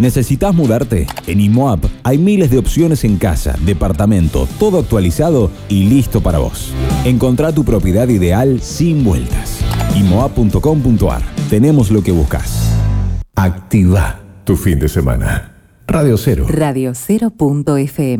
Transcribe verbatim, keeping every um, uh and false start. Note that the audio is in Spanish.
¿Necesitas mudarte? En IMOAP hay miles de opciones en casa, departamento, todo actualizado y listo para vos. Encontrá tu propiedad ideal sin vueltas. imoap punto com punto ar. Tenemos lo que buscas. Activa tu fin de semana. Radio Cero. Radio Cero punto F M.